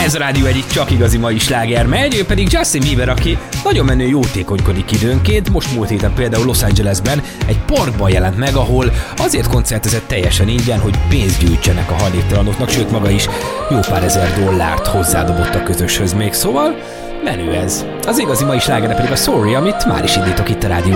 Ez a Rádió egyik csak igazi mai sláger megy, ő pedig Justin Bieber, aki nagyon menő jótékonykodik időnként. Most múlt héten például Los Angelesben egy parkban jelent meg, ahol azért koncertezett teljesen ingyen, hogy pénzt gyűjtsenek a hajléktalanoknak, sőt maga is jó pár ezer dollárt hozzádobott a közöshöz még, szóval menő ez. Az igazi mai sláger pedig a Sorry, amit már is indítok itt a Rádió